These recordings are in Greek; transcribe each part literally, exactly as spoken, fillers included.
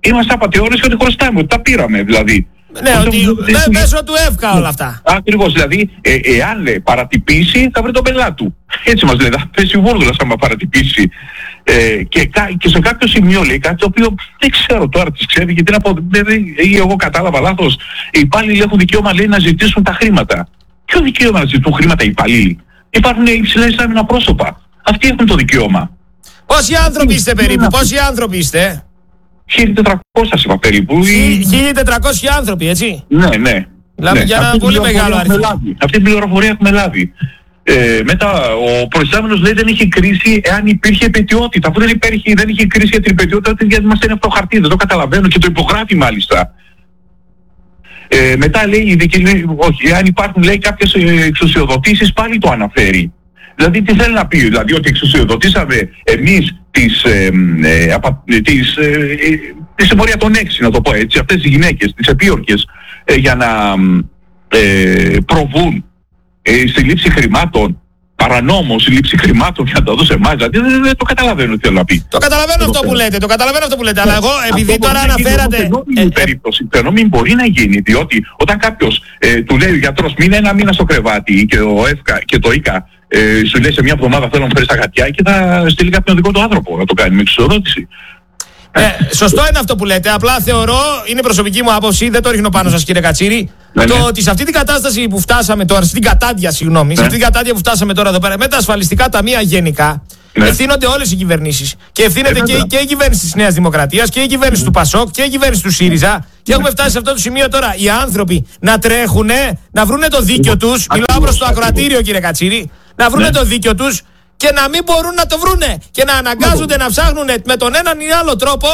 είμαστε απατεώνες και ότι χρωστάμε, ότι τα πήραμε δηλαδή. Ναι, ότι μέσω του ΕΦΚΑ όλα αυτά. Ακριβώς, δηλαδή, ε, εάν λέει, παρατυπήσει, θα βρει τον πελάτη του. Έτσι μας λέει, θα πέσει ο Βούρδουλας άμα παρατυπήσει. Ε, και, και σε κάποιο σημείο λέει κάτι το οποίο δεν ξέρω τώρα τι ξέρει, γιατί να πω, ή εγώ κατάλαβα λάθος. Οι υπάλληλοι έχουν δικαίωμα, λέει, να ζητήσουν τα χρήματα. Ποιο δικαίωμα να ζητούν χρήματα οι υπαλλήλοι? Υπάρχουν υψηλά εισάμινα πρόσωπα. Αυτοί έχουν το δικαίωμα. Πόσοι άνθρωποι είστε περίπου, πόσοι άνθρωποι είστε? χίλια τετρακόσια είπα περίπου. χίλια τετρακόσιοι άνθρωποι, έτσι. Ναι, ναι. Μιλάμε ναι. για ένα πολύ μεγάλο αριθμό. Αυτή την πληροφορία έχουμε λάβει. Ε, μετά, ο προϊστάμενος λέει δεν είχε κρίση εάν υπήρχε επαιτειότητα. Αφού δεν, υπήρχε, δεν είχε κρίση για την επαιτειότητα, γιατί μας είναι αυτό χαρτί. Δεν το καταλαβαίνω και το υπογράφει μάλιστα. Ε, μετά λέει, λέει, όχι, εάν υπάρχουν λέει κάποιες εξουσιοδοτήσεις, πάλι το αναφέρει. Δηλαδή τι θέλει να πει, δηλαδή ότι εξουσιοδοτήσαμε εμείς τις, ε, ε, απα, τις, ε, ε, τη συμμορία των έξι, να το πω έτσι, αυτές τις γυναίκες, τις επίορκες, ε, για να ε, προβούν ε, στη λήψη χρημάτων, παρανόμως η λήψη χρημάτων για να τα δώσει εμάς. Δηλαδή δεν, δεν το καταλαβαίνω τι θέλω να πει. Το καταλαβαίνω αυτό που λέτε, το καταλαβαίνω αυτό που λέτε, αλλά εγώ επειδή τώρα αναφέρατε... Φαινόμενη περίπτωση, φαινόμενη μπορεί να γίνει, διότι όταν κάποιος ε, του λέει ο γιατρός μείνε ένα μήνα στο κρεβάτι και, ο ΕΦΚΑ, και το ΙΚΑ ε, σου λέει σε μια εβδομάδα θέλω να φέρεις τα γατιά και θα στείλει κάποιον δικό του άνθρωπο να το κάνει με εξουσιοδότηση. Ε, σωστό είναι αυτό που λέτε. Απλά θεωρώ, είναι προσωπική μου άποψη, δεν το ρίχνω πάνω σας κύριε Κατσίρη, ναι, το ναι. ότι σε αυτή την κατάσταση που φτάσαμε τώρα, στην κατάδια, συγγνώμη, ναι. σε αυτή την κατάδια που φτάσαμε τώρα εδώ πέρα, με τα ασφαλιστικά ταμεία γενικά, ναι. ευθύνονται όλες οι κυβερνήσεις. Και ευθύνεται και, και η κυβέρνηση της Νέας Δημοκρατίας και η κυβέρνηση mm. του ΠΑΣΟΚ και η κυβέρνηση του ΣΥΡΙΖΑ. Mm. Και έχουμε φτάσει σε αυτό το σημείο τώρα οι άνθρωποι να τρέχουν, να βρούνε το δίκιο mm. τους. Μιλάω προς το ακροατήριο κύριε Κατσίρη, να βρούνε ναι. το δίκιο τους. Και να μην μπορούν να το βρούνε και να αναγκάζονται mm. να ψάχνουν με τον έναν ή άλλο τρόπο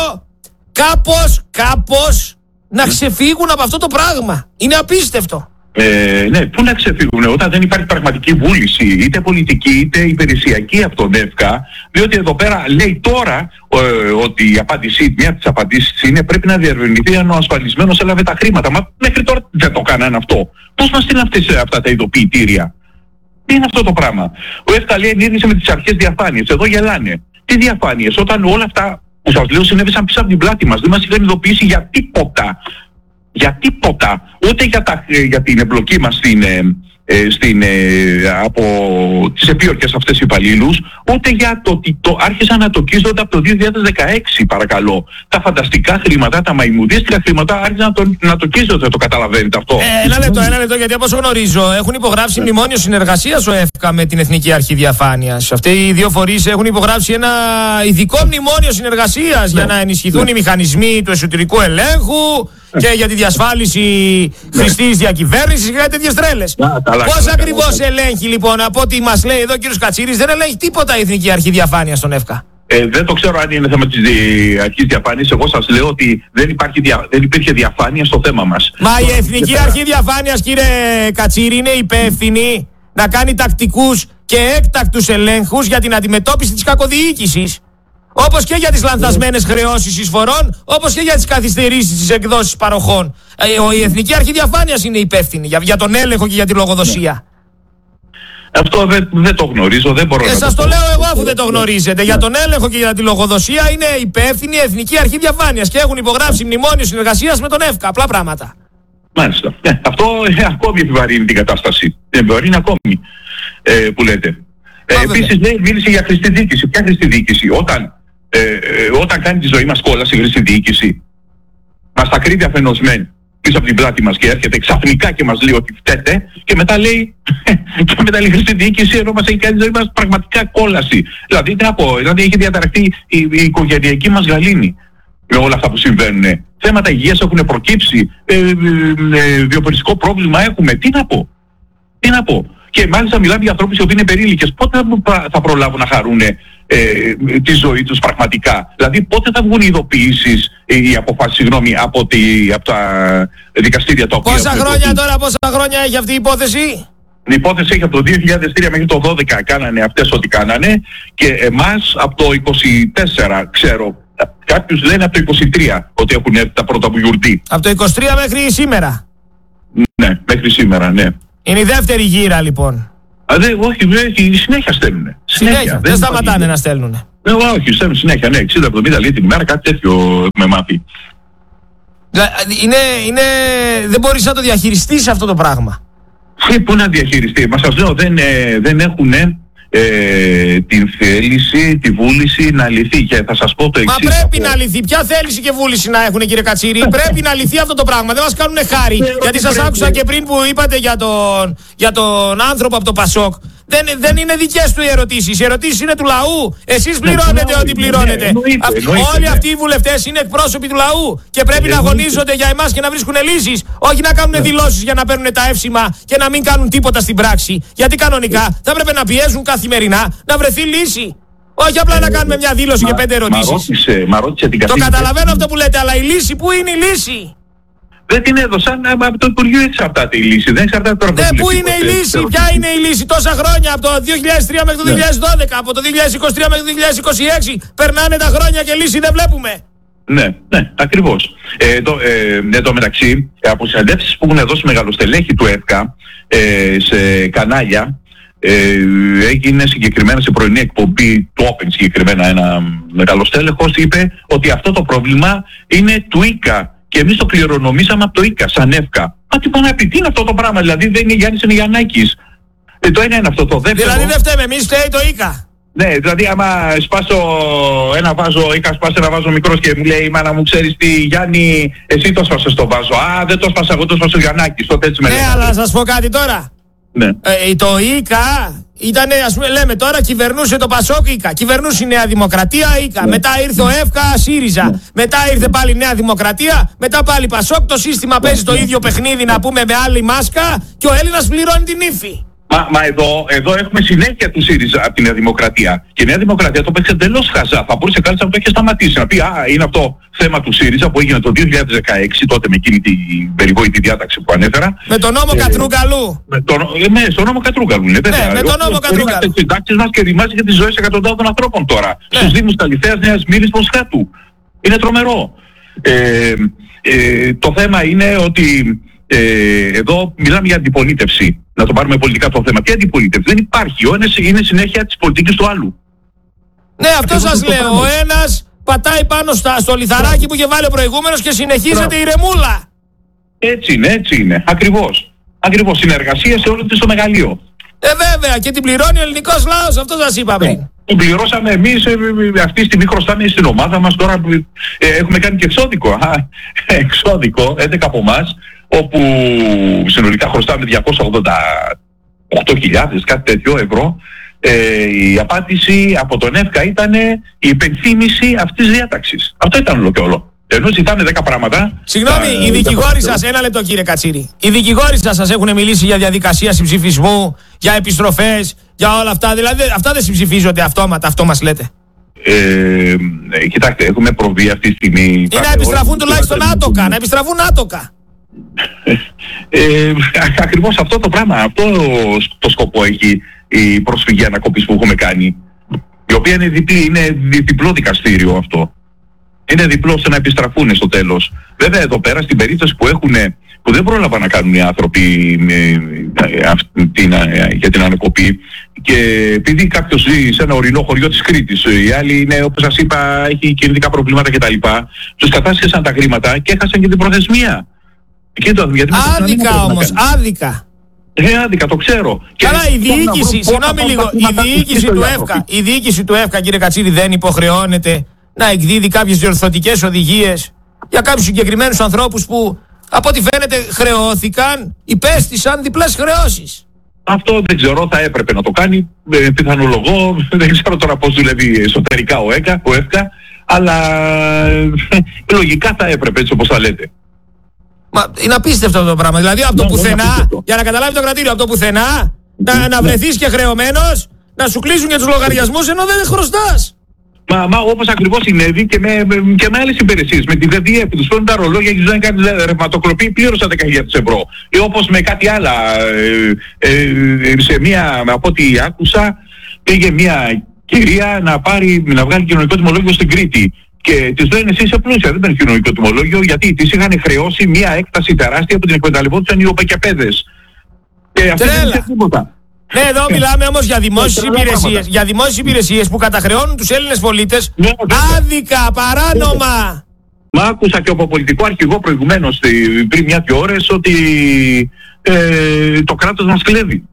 κάπως, κάπως να ξεφύγουν από αυτό το πράγμα. Είναι απίστευτο. Ε, ναι, πού να ξεφύγουν όταν δεν υπάρχει πραγματική βούληση, είτε πολιτική είτε υπηρεσιακή από τον ΕΦΚΑ, διότι εδώ πέρα λέει τώρα ε, ότι η απάντηση, μια από τις απαντήσεις είναι πρέπει να διερευνηθεί αν ο ασφαλισμένος έλαβε τα χρήματα. Μα μέχρι τώρα δεν το κάνανε αυτό. Πώς μας στείλουν αυτές, αυτά τα ειδοποιητήρια? Τι είναι αυτό το πράγμα? Ο ΕΦΚΑ λέει ενήργησε με τις αρχές διαφάνειες. Εδώ γελάνε. Τι διαφάνειες? Όταν όλα αυτά που σας λέω συνέβησαν πίσω από την πλάτη μας. Δεν μας είχαν ειδοποιήσει για τίποτα. Για τίποτα. Ούτε για, τα, για την εμπλοκή μας στην, ε, στην, ε, από τις επίορκες αυτές οι υπαλλήλους, ούτε για το ότι το, άρχισαν να τοκίζονται από το δύο χιλιάδες δεκαέξι παρακαλώ. Τα φανταστικά χρήματα, τα μαϊμουδίστικα χρήματα άρχισαν να, το, να τοκίζονται, το καταλαβαίνετε αυτό? Ε, ένα λεπτό, ένα λεπτό, γιατί όπως γνωρίζω έχουν υπογράψει yeah. μνημόνιο συνεργασίας ο ΕΦΚΑ με την Εθνική Αρχή Διαφάνειας. Αυτοί οι δύο φορείς έχουν υπογράψει ένα ειδικό μνημόνιο συνεργασίας yeah. για να ενισχυθούν yeah. οι μηχανισμοί του εσωτερικού ελέγχου και για τη διασφάλιση ναι. χρηστής διακυβέρνησης και τέτοιες τρέλες. Πώς ακριβώς ελέγχει λοιπόν, από ό,τι μας λέει εδώ ο κύριος Κατσίρης, δεν ελέγχει τίποτα η Εθνική Αρχή Διαφάνειας στον ΕΦΚΑ? Ε, δεν το ξέρω αν είναι θέμα της αρχής διαφάνειας. Εγώ σας λέω ότι δεν, υπάρχει δια, δεν υπήρχε διαφάνεια στο θέμα μας. Μα η Εθνική Αρχή Διαφάνειας, κύριε Κατσίρη, είναι υπεύθυνη να κάνει τακτικούς και έκτακτους ελέγχους για την αντιμετώπιση της κακοδιοίκησης. Όπως και για τις λανθασμένες χρεώσεις εισφορών, όπως και για τις καθυστερήσεις της εκδόσης παροχών. Ε, η Εθνική Αρχή Διαφάνειας είναι υπεύθυνη για, για τον έλεγχο και για τη λογοδοσία. Αυτό δεν, δεν το γνωρίζω, δεν μπορώ ε, να σας το, το λέω εγώ αφού δεν το γνωρίζετε. Για τον έλεγχο και για τη λογοδοσία είναι υπεύθυνη η Εθνική Αρχή Διαφάνειας και έχουν υπογράψει μνημόνιο συνεργασίας με τον ΕΦΚΑ. Απλά πράγματα. Μάλιστα. Ε, αυτό ε, ακόμη επιβαρύνει την κατάσταση. Επιβαρύνει ακόμη ε, που λέτε. Ε, Επίσης λέει, μίλησε για χρηστή διοίκηση. Ποια χρηστή διοίκηση? Όταν, ε, ε, όταν κάνει τη ζωή μας κόλαση η χρηστή διοίκηση, μας τα κρύβει αφενός μεν πίσω από την πλάτη μας και έρχεται ξαφνικά και μας λέει ότι φταίτε και μετά λέει και μετά λέει χρηστή διοίκηση ενώ μας έχει κάνει τη ζωή μας πραγματικά κόλαση. Δηλαδή τι να πω, δηλαδή έχει διαταραχθεί η, η οικογενειακή μας γαλήνη με όλα αυτά που συμβαίνουν. Θέματα υγείας έχουν προκύψει, ε, ε, ε, βιοπολιτικό πρόβλημα έχουμε. Τι να πω, τι να πω. Και μάλιστα μιλάμε για ανθρώπους οι οποίοι είναι περίλικες. Πότε θα προλάβουν να χαρούν ε, τη ζωή τους πραγματικά? Δηλαδή πότε θα βγουν οι ειδοποιήσεις, οι αποφάσεις, συγγνώμη, από, τη, από τα δικαστήρια τα οποία... Πόσα χρόνια τώρα, πόσα χρόνια έχει αυτή η υπόθεση? Η υπόθεση έχει από το δύο χιλιάδες τρία μέχρι το δώδεκα κάνανε αυτές ό,τι κάνανε και εμάς από το είκοσι τέσσερα ξέρω. Κάποιους λένε από το είκοσι τρία ότι έχουν έρθει τα πρώτα που γιορτή. Από το είκοσι τρία μέχρι σήμερα? Ναι, μέχρι σήμερα, ναι. Είναι η δεύτερη γύρα λοιπόν. Α, δε, όχι, δε, συνέχεια στέλνουνε. Συνέχεια, συνέχεια. δεν σταματάνε να στέλνουνε. Ε, όχι, στέλνουν συνέχεια, ναι, εξήντα εβδομήντα λέει την ημέρα, κάτι τέτοιο με μάθει. Είναι, είναι, δεν μπορείς να το διαχειριστείς αυτό το πράγμα. Τι, πού να διαχειριστεί. Μα σας λέω, δεν, ε, δεν έχουν ε, την θέληση, τη βούληση να λυθεί. Και θα σας πω το εξής. Μα πρέπει από... να λυθεί. Ποια θέληση και βούληση να έχουν, κύριε Κατσίρη? Πρέπει να λυθεί αυτό το πράγμα. Δεν μας κάνουν χάρη. Γιατί σας άκουσα και πριν που είπατε για τον, για τον άνθρωπο από το Πασόκ. Δεν, δεν είναι δικές του οι ερωτήσεις. Οι ερωτήσεις είναι του λαού. Εσείς πληρώνετε ό,τι πληρώνετε. Όλοι αυτοί οι βουλευτές είναι εκπρόσωποι του λαού και πρέπει να αγωνίζονται για εμάς και να βρίσκουν λύσεις. Όχι να κάνουν δηλώσεις για να παίρνουν τα εύσημα και να μην κάνουν τίποτα στην πράξη. Γιατί κανονικά θα έπρεπε να πιέζουν καθημερινά να βρεθεί λύση. Όχι απλά να κάνουμε μια δήλωση και πέντε ερωτήσεις. Το καταλαβαίνω αυτό που λέτε, αλλά η λύση, πού είναι η λύση? Δεν την έδωσαν, από το Υπουργείο εξαρτάται η λύση. Δεν εξαρτάται τώρα από το Ναι, πού είναι η λύση, ποια είναι η λύση? Τόσα χρόνια, από το δύο χιλιάδες τρία μέχρι το δύο χιλιάδες δώδεκα, από το δύο χιλιάδες είκοσι τρία μέχρι το δύο χιλιάδες είκοσι έξι. Περνάνε τα χρόνια και λύση δεν βλέπουμε. Ναι, ναι, ακριβώς. Ε, το, ε, εν τω μεταξύ, από συναντεύσεις που έχουν δώσει μεγαλοστελέχη του ΕΦΚΑ ε, σε κανάλια, ε, έγινε συγκεκριμένα σε πρωινή εκπομπή του Open, συγκεκριμένα ένα μεγαλοστέλεχος είπε ότι αυτό το πρόβλημα είναι του ΙΚΑ. Και εμείς το κληρονομήσαμε από το ΙΚΑ, σαν ΕΦΚΑ. Μα τι πάνε να πει, τι είναι αυτό το πράγμα, δηλαδή δεν είναι Γιάννης, είναι Γιαννάκης. Ε, το ένα είναι αυτό, το δεύτερο. Δηλαδή δεν φταίμε, εμείς φταίει το ΙΚΑ. Ναι, δηλαδή άμα σπάσω ένα βάζο, ΙΚΑ σπάσει ένα βάζο μικρός και μου λέει η μάνα μου, ξέρεις τι, Γιάννη, εσύ το σπάσες το βάζο. Α, δεν το σπάσα εγώ, το σπάσε ο Γιαννάκης. Τότε έτσι με ναι, αλλά να σας πω κάτι τώρα. Ναι. Ε, το ΙΚΑ ήταν, ας πούμε, λέμε τώρα, κυβερνούσε το Πασόκ ΙΚΑ, κυβερνούσε η Νέα Δημοκρατία ΙΚΑ, ναι. Μετά ήρθε ο ΕΦΚΑ ΣΥΡΙΖΑ, ναι. Μετά ήρθε πάλι η Νέα Δημοκρατία, μετά πάλι Πασόκ, το σύστημα ναι. Παίζει το ίδιο παιχνίδι, να πούμε, με άλλη μάσκα και ο Έλληνας πληρώνει την ύφη. Μα, μα εδώ, εδώ έχουμε συνέχεια του ΣΥΡΙΖΑ από τη Νέα Δημοκρατία. Και η Νέα Δημοκρατία το παίξει εντελώς χαζά. Θα μπορούσε κάλλιστα να το έχει σταματήσει. Να πει, α, είναι αυτό θέμα του ΣΥΡΙΖΑ που έγινε το δύο χιλιάδες δεκαέξι, τότε με εκείνη την περιβόητη διάταξη που ανέφερα. Με τον νόμο ε, Κατρούγκαλου. Με τον, ε, ναι, στον νόμο Κατρούγκαλου. Ναι, ναι, με τον νόμο Κατρούγκαλου. Τις συντάξεις μας και ρημάζει για τις ζωές εκατοντάδων ανθρώπων τώρα. Ναι. Στους Δήμους Καλυθέας, Νέας Μύρης, Μοσχάτου. Είναι τρομερό. Ε, ε, το θέμα είναι ότι ε, εδώ μιλάμε για αντιπολίτευση. Να το πάρουμε πολιτικά το θέμα. Τι αντιπολίτευση? Δεν υπάρχει. Ο ένας είναι συνέχεια της πολιτικής του άλλου. Ναι, αυτό σας λέω. Ο ένας πατάει πάνω στα, στο λιθαράκι που είχε βάλει ο προηγούμενος και συνεχίζεται η ρεμούλα. Έτσι είναι, έτσι είναι. Ακριβώς. Ακριβώς. Συνεργασία σε όλο το μεγαλείο. Ε, βέβαια. Και την πληρώνει ο ελληνικός λαός. Αυτό σας είπα πριν. Ναι. Την πληρώσαμε εμείς, ε, ε, αυτή τη στιγμή χρωστάμε στην ομάδα μας. Τώρα ε, έχουμε κάνει και εξώδικο. Α, εξώδικο, έντεκα από εμάς, όπου συνολικά χρωστάμε διακόσιες ογδόντα οκτώ χιλιάδες, κάτι τέτοιο ευρώ. Ε, η απάντηση από τον ΕΦΚΑ ήταν η υπενθύμηση αυτής της διάταξης. Αυτό ήταν όλο και όλο. Ενώ ζητάμε δέκα πράγματα. Συγγνώμη, τα, οι δικηγόροι σας, ένα λεπτό κύριε Κατσίρη. Οι δικηγόροι σας σας έχουν μιλήσει για διαδικασία συμψηφισμού, για επιστροφές, για όλα αυτά. Δηλαδή αυτά δεν συμψηφίζονται αυτόματα, αυτό μας λέτε? Ε, ε, κοιτάξτε, έχουμε προβεί αυτή τη στιγμή. Ή να επιστραφούν τουλάχιστον άτοκα, να επιστραφούν άτοκα. Ε, ακριβώς αυτό το πράγμα, αυτό το σκοπό έχει η προσφυγή ανακόπης που έχουμε κάνει, η οποία είναι διπλή, είναι διπλό δικαστήριο αυτό. Είναι διπλό ώστε να επιστραφούν στο τέλος. Βέβαια εδώ πέρα στην περίπτωση που έχουν, που δεν πρόλαβαν να κάνουν οι άνθρωποι για την ανακοπή, και επειδή κάποιος ζει σε ένα ορεινό χωριό της Κρήτης, οι άλλοι είναι, όπως σας είπα, έχει κοινωνικά προβλήματα κτλ. Τους κατάσχεσαν τα χρήματα και έχασαν και την προθεσμία. Το, άδικα όμως, άδικα. Ε, άδικα, το ξέρω. Καλά, η διοίκηση, συγγνώμη λίγο, η διοίκηση του ΕΦΚΑ, η διοίκηση του ΕΦΚΑ, κύριε Κατσίρη, δεν υποχρεώνεται να εκδίδει κάποιες διορθωτικές οδηγίες για κάποιους συγκεκριμένους ανθρώπους που, από ό,τι φαίνεται, χρεώθηκαν, υπέστησαν διπλές χρεώσεις? Αυτό δεν ξέρω, θα έπρεπε να το κάνει, ε, πιθανολογώ, δεν ξέρω τώρα πώς δουλεύει εσωτερικά ο ΕΚΑ, ο ΕΦΚΑ, αλλά ε, λογικά θα έπρεπε, έτσι όπως θα λέτε. Μα είναι απίστευτο αυτό το πράγμα. Δηλαδή από το πουθενά, για να καταλάβει το κρατήριο, από το πουθενά να, να βρεθείς και χρεωμένος, να σου κλείσουν και τους λογαριασμούς ενώ δεν χρωστάς. Μα, μα όπως ακριβώς συνέβη και με, με, και με άλλες υπηρεσίες. Με τη ΔΔΕ που τους φέρνουν τα ρολόγια και τους λένε κάτι ρευματοκλοπή, πλήρωσα δέκα χιλιάδες ευρώ. Ή όπως με κάτι άλλα, ε, ε, σε μία, από ό,τι άκουσα, πήγε μία κυρία να, πάρει, να βγάλει κοινωνικό τιμολόγιο στην Κρήτη. Και της λένε εσύ είσαι πλούσια, δεν παίρνεις κοινωνικό τιμολόγιο, γιατί της είχαν χρεώσει μία έκταση τεράστια που την εκμεταλλευόντουσαν οι οπεκιαπέδες. Και αυτό δεν είναι τίποτα. Ναι, εδώ μιλάμε όμως για δημόσιες υπηρεσίες, για δημόσιες υπηρεσίες που καταχρεώνουν τους Έλληνες πολίτες άδικα, παράνομα. Μα άκουσα και από πολιτικό αρχηγό προηγουμένως πριν μια-δυο ώρες ότι ε, το κράτος μας κλέβει.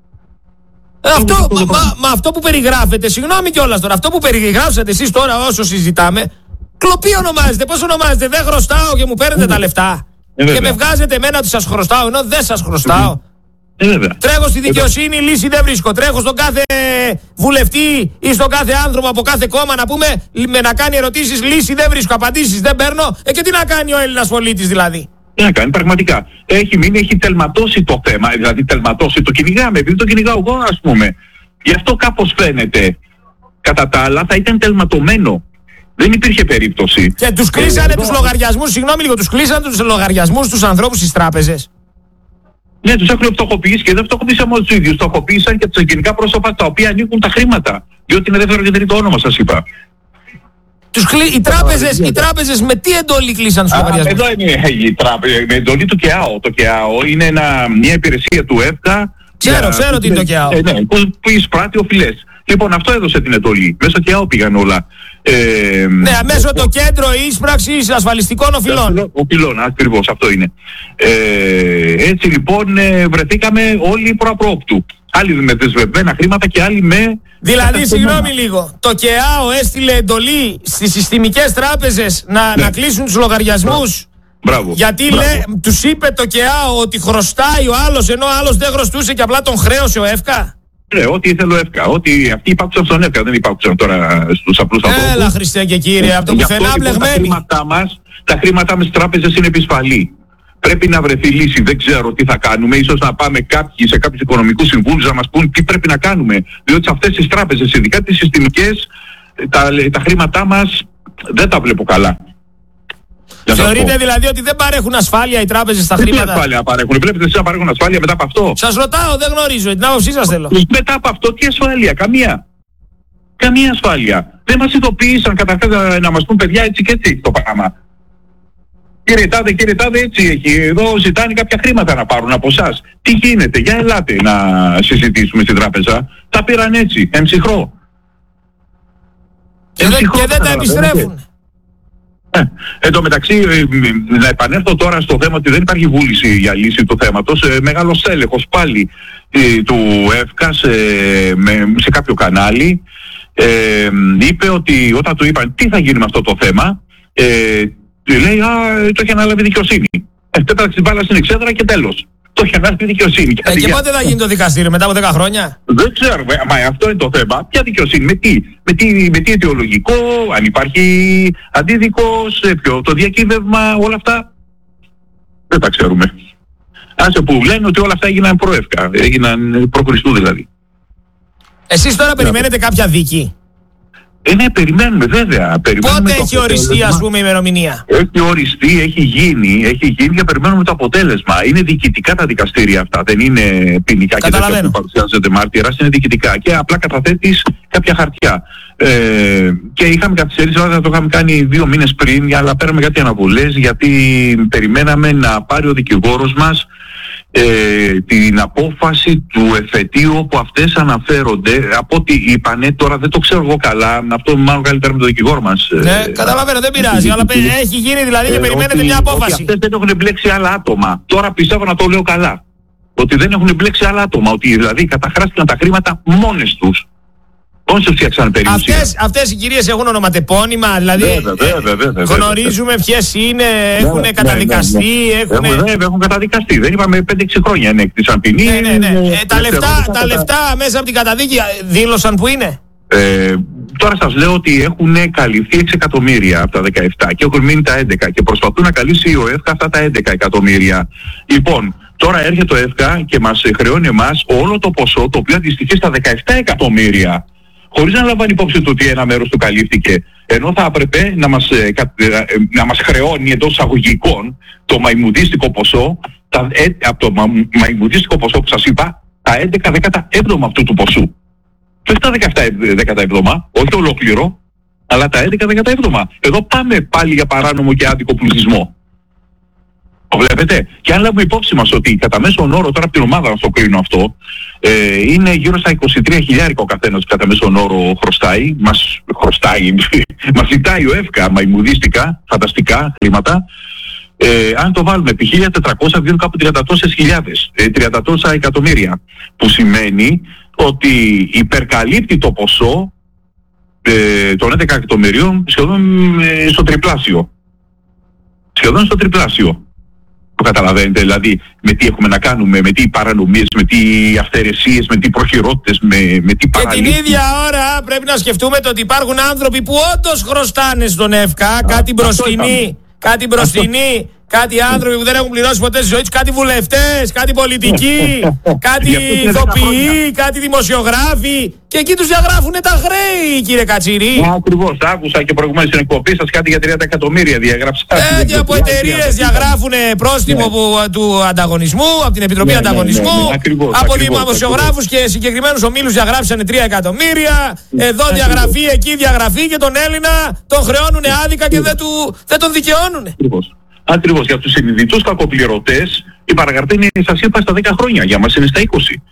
Αυτό, μα, μα, μα αυτό που περιγράφετε, συγγνώμη κιόλας τώρα, αυτό που περιγράψατε εσείς τώρα όσο συζητάμε, κλοπή ονομάζεται. Πώς ονομάζεται? Δεν χρωστάω και μου παίρνετε τα λεφτά. Ε, και με βγάζετε εμένα ότι σας χρωστάω, ενώ δεν σας χρωστάω. Ε, Τρέχω στη δικαιοσύνη, λύση δεν βρίσκω. Τρέχω στον κάθε βουλευτή ή στον κάθε άνθρωπο από κάθε κόμμα να πούμε με να κάνει ερωτήσεις, λύση δεν βρίσκω, απαντήσεις δεν παίρνω. Ε, και τι να κάνει ο Έλληνας πολίτης δηλαδή? Τι να κάνει, πραγματικά. Έχει μείνει, έχει τελματώσει το θέμα, δηλαδή τελματώσει. Το κυνηγάμε, επειδή το κυνηγάω εγώ, ας πούμε. Γι' αυτό κάπως φαίνεται. Κατά τα άλλα θα ήταν τελματωμένο. Δεν υπήρχε περίπτωση. Και τους κλείσανε ε, τους λογαριασμούς, συγγνώμη λίγο, τους κλείσανε τους λογαριασμούς τους ανθρώπους στις τράπεζες. Ναι, τους έχουν φτωχοποιήσει και δεν φτωχοποίησαν μόνο τους ίδιους. Φτωχοποίησαν και τα γενικά πρόσωπα τα οποία ανήκουν τα χρήματα. Διότι είναι δεύτερο και τρίτο όνομα, σας είπα. Τους κλει... οι, τράπεζες, οι τράπεζες με τι εντολή κλείσαν τους λογαριασμούς? Εδώ είναι η τράπεζα, με εντολή του ΚΕΑΟ. Το ΚΕΑΟ είναι ένα, μια υπηρεσία του ΕΦΚΑ. Ξέρω, για... ξέρω τι είναι το ΚΕΑΟ. Ε, ναι, που, που εισπράττει οφειλές. Λοιπόν, αυτό έδωσε την εντολή. Μέσω ΚΕΑΟ πήγαν όλα. Ε, ναι, μέσω ο... το κέντρο ίσπραξης ασφαλιστικών οφειλών. Οφειλών, ακριβώς, αυτό είναι. Ε, έτσι λοιπόν ε, βρεθήκαμε όλοι προαπρόπτου. Άλλοι με δεσμευμένα χρήματα και άλλοι με... Δηλαδή, συγγνώμη λίγο, το ΚΕΑΟ έστειλε εντολή στις συστημικές τράπεζες να, ναι. να κλείσουν τους λογαριασμούς. Μπράβο. Γιατί Μπράβο. Λέ, τους είπε το ΚΕΑΟ ότι χρωστάει ο άλλος ενώ ο άλλος δεν χρωστούσε και απλά τον χρέωσε ο ΕΦΚΑ. Ναι, ό,τι ήθελε ο ΕΦΚΑ. Ότι αυτοί υπάρξαν στον ΕΦΚΑ, δεν υπάρξαν τώρα στους απλούς ανθρώπους. Έλα Χριστέ και Κύριε, από το πουθενά μπλεγμένοι. Τα χρήματά μας, τα χρήματά μας στις τράπεζες είναι επισφαλή. Πρέπει να βρεθεί λύση, δεν ξέρω τι θα κάνουμε. Ίσως να πάμε κάποιοι σε κάποιους οικονομικούς συμβούλους να μας πούν τι πρέπει να κάνουμε. Διότι σε αυτές τις τράπεζες, ειδικά τις συστημικές, τα, τα χρήματά μας δεν τα βλέπω καλά. Θεωρείτε δηλαδή ότι δεν παρέχουν ασφάλεια οι τράπεζες στα χρήματα? Τι ασφάλεια παρέχουν? Βλέπετε εσείς να παρέχουν ασφάλεια μετά από αυτό? Σας ρωτάω, δεν γνωρίζω, την άποψή σας θέλω. Μετά από αυτό τι ασφάλεια? Καμία. Καμία ασφάλεια. Δεν μας ειδοποίησαν καταρχάς να μας πούν παιδιά έτσι και έτσι το πράγμα. Κύριε Τάδε, κύριε Τάδε, έτσι έχει. Εδώ ζητάνε κάποια χρήματα να πάρουν από εσάς. Τι γίνεται? Για ελάτε να συζητήσουμε στην τράπεζα. Τα πήραν έτσι, εμψυχρό. Και, εμψυχρό, δεν, και δεν τα επιστρέφουν. Ε, εν τω μεταξύ, ε, να επανέλθω τώρα στο θέμα ότι δεν υπάρχει βούληση για λύση του θέματος. Ε, μεγάλος έλεγχος πάλι ε, του ΕΦΚΑ σε, με, σε κάποιο κανάλι ε, είπε ότι όταν του είπαν τι θα γίνει με αυτό το θέμα, ε, του λέει α, το έχει αναλάβει δικαιοσύνη. Ε, πέταξε την μπάλα στην εξέδρα και τέλος. Το έχει αναλάβει δικαιοσύνη. Ε, και πότε θα γίνει το δικαστήριο, μετά από δέκα χρόνια? Δεν ξέρω, μα αυτό είναι το θέμα. Ποια δικαιοσύνη, με τι, με τι, με τι αιτιολογικό, αν υπάρχει αντίδικος, ποιο το διακύβευμα, όλα αυτά. Δεν τα ξέρουμε. Άσε που λένε ότι όλα αυτά έγιναν προεύκα, έγιναν προ Χριστού δηλαδή. Εσείς τώρα περιμένετε κάποια δίκη? Ε, ναι, περιμένουμε βέβαια. Περιμένουμε. Πότε έχει οριστεί, ας πούμε, η ημερομηνία? Έχει οριστεί, έχει γίνει, έχει γίνει και περιμένουμε το αποτέλεσμα. Είναι διοικητικά τα δικαστήρια αυτά, δεν είναι ποινικά και τέτοια που παρουσιάζεται μάρτυρας, είναι διοικητικά και απλά καταθέτεις κάποια χαρτιά. Ε, και είχαμε καθυστερήσει, να το είχαμε κάνει δύο μήνες πριν, αλλά παίρνουμε κάτι αναβολές γιατί περιμέναμε να πάρει ο δικηγόρος μας Ε, την απόφαση του εφετείου όπου αυτές αναφέρονται. Από ό,τι είπανε, τώρα δεν το ξέρω εγώ καλά, αυτό μάλλον καλύτερα με τον δικηγόρο μας. Ναι, ε, καταλαβαίνω, δεν πειράζει, αλλά έχει γίνει δηλαδή και ε, περιμένετε ότι, μια απόφαση. Ότι αυτές δεν έχουν εμπλέξει άλλα άτομα. Τώρα πιστεύω να το λέω καλά. Ότι δεν έχουν εμπλέξει άλλα άτομα, ότι δηλαδή καταχράστηκαν τα χρήματα μόνες τους. Πώς τους φτιάξαν περιουσία? Αυτές, αυτές οι κυρίες έχουν ονοματεπώνυμα, δηλαδή βέβαια, βέβαια, βέβαια, γνωρίζουμε ποιες είναι, έχουν ναι, καταδικαστεί, ναι, ναι. έχουν... Έχουν, βέβαια, έχουν καταδικαστεί, δεν είπαμε πέντε έξι χρόνια ενέκτησαν ποινή. Ναι, ναι, ναι. Ε, τα, λεφτά, τα λεφτά μέσα από την καταδίκη δήλωσαν που είναι. Ε, τώρα σας λέω ότι έχουν καλυφθεί έξι εκατομμύρια από τα δεκαεπτά και έχουν μείνει τα έντεκα και προσπαθούν να καλύψει ο ΕΦΚΑ αυτά τα έντεκα εκατομμύρια. Λοιπόν, τώρα έρχεται ο ΕΦΚΑ και μας χρεώνει εμάς όλο το ποσό το οποίο αντιστοιχεί στα δεκαεπτά εκατομμύρια. Χωρίς να λαμβάνει υπόψη του ότι ένα μέρος του καλύφθηκε. Ενώ θα έπρεπε να μας, ε, ε, να μας χρεώνει εντός εισαγωγικών το μαϊμουδίστικο ποσό, τα, ε, από το μα, μαϊμουδίστικο ποσό που σας είπα, τα έντεκα δεκαεπτά αυτού του ποσού. Και όχι τα δεκαεπτά δεκαεπτά, όχι ολόκληρο, αλλά τα έντεκα δεκαεπτά. Εδώ πάμε πάλι για παράνομο και άδικο πλουτισμό. Το βλέπετε. Και αν λάβουμε υπόψη μας ότι κατά μέσον όρο, τώρα από την ομάδα να το κρίνω αυτό, ε, είναι γύρω στα είκοσι τρία χιλιάρικα ο καθένας κατά μέσον όρο χρωστάει. Μας χρωστάει, μας ζητάει ο ΕΦΚΑ μαϊμουδίστικα, φανταστικά χρήματα. Ε, αν το βάλουμε επί χίλια τετρακόσια βγαίνουν κάπου τριάντα τόσες χιλιάδες, ε, τριάντα τόσα εκατομμύρια. Που σημαίνει ότι υπερκαλύπτει το ποσό ε, των έντεκα εκατομμυρίων σχεδόν ε, στο τριπλάσιο. Σχεδόν στο τριπλάσιο. Το καταλαβαίνετε, δηλαδή με τι έχουμε να κάνουμε, με τι παρανομίες, με τι αυθαιρεσίες, με τι προχειρότητες, με, με τι παραλήψεις. Και την ίδια ώρα πρέπει να σκεφτούμε το ότι υπάρχουν άνθρωποι που όντως χρωστάνε στον ΕΦΚΑ, κάτι μπροστινή, κάτι μπροστινή, κάτι άνθρωποι που δεν έχουν πληρώσει ποτέ στη ζωή τους, κάτι βουλευτές, κάτι πολιτικοί, κάτι ηθοποιοί, κάτι δημοσιογράφοι. Και εκεί τους διαγράφουνε τα χρέη, κύριε Κατσίρη. Ακριβώς, άκουσα και προηγουμένως στην εκπομπή σας κάτι για τριάντα εκατομμύρια διαγράψατε. Ε, και από εταιρείες διαγράφουνε πρόστιμο που, του ανταγωνισμού, από την Επιτροπή ναι, Ανταγωνισμού, ναι, ναι, ναι, ακριβώς, από ακριβώς, δημοσιογράφους και συγκεκριμένους ομίλους διαγράψανε τρία εκατομμύρια. Εδώ διαγραφή, εκεί διαγραφή και τον Έλληνα τον χρεώνουνε άδικα και δεν, του, δεν τον δικαιώνουνε. Ακριβώς. Ακριβώς, για τους συνειδητούς κακοπληρωτές η παραγραφή είναι, σας είπα, στα δέκα χρόνια, για μας είναι στα είκοσι.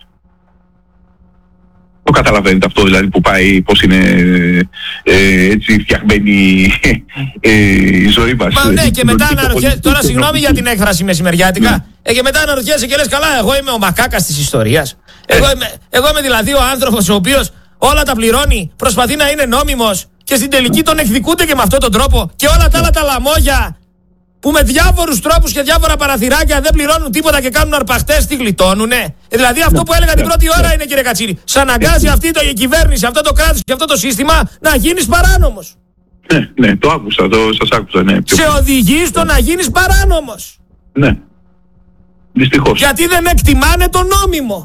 Το καταλαβαίνετε αυτό δηλαδή που πάει, πώς είναι ε, έτσι φτιαγμένη ε, η ζωή μας. Μα ναι, και μετά αναρωτιέσαι, τώρα συγγνώμη για την έκφραση μεσημεριάτικα, ε, και μετά αναρωτιέσαι και λες καλά, εγώ είμαι ο μακάκας της ιστορίας. Εγώ είμαι, εγώ είμαι δηλαδή ο άνθρωπος ο οποίος όλα τα πληρώνει, προσπαθεί να είναι νόμιμος και στην τελική τον εκδικούνται και με αυτόν τον τρόπο και όλα τα άλλα τα λαμόγια που με διάφορους τρόπους και διάφορα παραθυράκια δεν πληρώνουν τίποτα και κάνουν αρπαχτές, τι γλιτώνουνε. Ε, δηλαδή αυτό που έλεγα την πρώτη ώρα είναι, κύριε Κατσίρη, σ' αναγκάζει αυτή το, η κυβέρνηση, αυτό το κράτος και αυτό το σύστημα να γίνεις παράνομος. Ναι, ναι, το άκουσα, το σας άκουσα, ναι. Σε οδηγεί στο να γίνεις παράνομος. Ναι, δυστυχώς. Γιατί δεν εκτιμάνε το νόμιμο.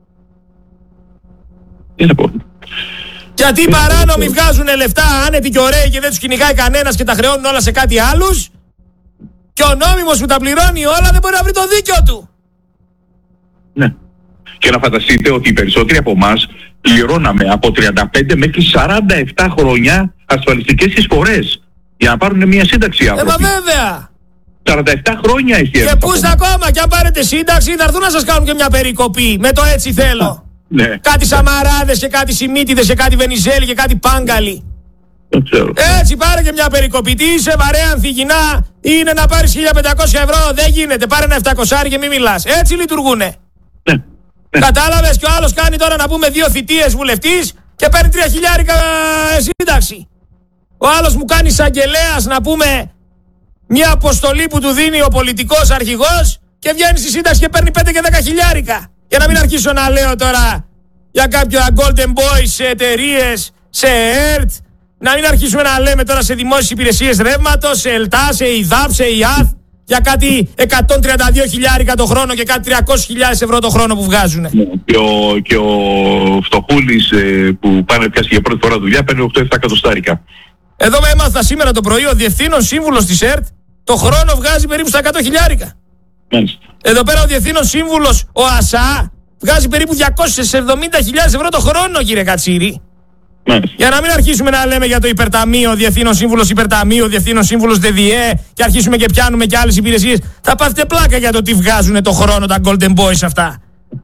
Τι να πω. Γιατί οι παράνομοι βγάζουν λεφτά άνετοι και ωραίοι και δεν τους κυνηγάει κανένας και τα χρεώνουν όλα σε κάτι άλλους. Και ο νόμιμος που τα πληρώνει όλα δεν μπορεί να βρει το δίκιο του. Ναι. Και να φανταστείτε ότι οι περισσότεροι από εμάς πληρώναμε από τριάντα πέντε μέχρι σαράντα επτά χρόνια ασφαλιστικές εισφορές για να πάρουν μια σύνταξη άνθρωποι. Ε, μα βέβαια. σαράντα επτά χρόνια έχει. Και πού στα ακόμα, και αν πάρετε σύνταξη θα έρθουν να σας κάνουν και μια περικοπή με το έτσι θέλω. Ναι. Κάτι Σαμαράδες και κάτι Σιμίτιδες και κάτι Βενιζέλη και κάτι Πάγκαλοι. Έτσι πάρε και μια περικοπή. Τι είσαι βαρέα ανθυγινά, είναι να πάρεις χίλια πεντακόσια ευρώ, δεν γίνεται. Πάρε ένα επτακόσια και μην μιλάς. Έτσι λειτουργούνε. Ναι. Ναι. Κατάλαβες, και ο άλλος κάνει τώρα να πούμε δύο θητείες βουλευτής και παίρνει τρία χιλιάρικα σύνταξη. Ο άλλος μου κάνει εισαγγελέας να πούμε μια αποστολή που του δίνει ο πολιτικός αρχηγός και βγαίνει στη σύνταξη και παίρνει πέντε και δέκα χιλιάρικα. Για να μην αρχίσω να λέω τώρα για κάποια Golden Boys σε εταιρείες, σε ΕΡΤ. Να μην αρχίσουμε να λέμε τώρα σε δημόσιες υπηρεσίες ρεύματος, σε ΕΛΤΑ, σε ΙΔΑΠ, σε ΙΑΘ, για κάτι εκατόν τριάντα δύο χιλιάρικα το χρόνο και κάτι τριακόσιες χιλιάδες ευρώ το χρόνο που βγάζουν. Και ο, και ο φτωχούλης ε, που πάνε πιάσει για πρώτη φορά δουλειά παίρνει οκτώ επτά εκατοστάρικα. Εδώ με έμαθα σήμερα το πρωί, ο διευθύνων σύμβουλος της ΕΡΤ το χρόνο βγάζει περίπου στα εκατό χιλιάρικα. Μάλιστα. Εδώ πέρα ο διευθύνων σύμβουλος, ο ΑΣΑ, βγάζει περίπου διακόσιες εβδομήντα χιλιάδες ευρώ το χρόνο, κύριε Κατσίρη. Μάλιστα. Για να μην αρχίσουμε να λέμε για το υπερταμείο, διευθύνων σύμβουλος υπερταμείο, διευθύνων σύμβουλος ΔΔΕ και αρχίσουμε και πιάνουμε και άλλες υπηρεσίες. Θα πάθετε πλάκα για το τι βγάζουν το χρόνο τα Golden Boys αυτά.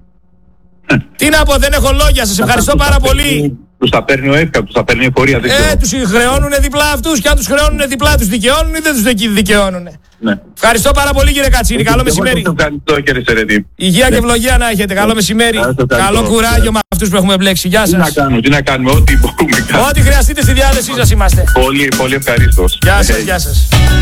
Τι να πω, δεν έχω λόγια, σας ευχαριστώ πάρα πολύ. Τους τα παίρνει ο ΕΦΚΑ, τους τα παίρνει η εφορία, δεν ξέρω. Ε, τους χρεώνουνε διπλά αυτούς και αν τους χρεώνουνε διπλά τους δικαιώνουν ή δεν τους δικαιώνουνε. Ναι. Ευχαριστώ πάρα πολύ, κύριε Κατσίρη, καλό μεσημέρι. Υγεία και ευλογία να έχετε, καλό μεσημέρι. Καλό κουράγιο με αυτούς που έχουμε μπλέξει. Γεια σας. Τι να κάνουμε, τι να κάνουμε, ό,τι μπορούμε. Ό,τι χρειαστείτε στη διάθεσή σας είμαστε. Πολύ, πολύ ευχαρίστως. Γεια σας, γεια σας.